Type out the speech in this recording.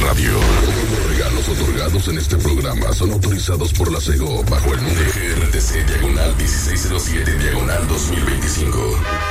Radio. Todos los regalos otorgados en este programa son autorizados por la SEGO bajo el número GRTC /1607/2025.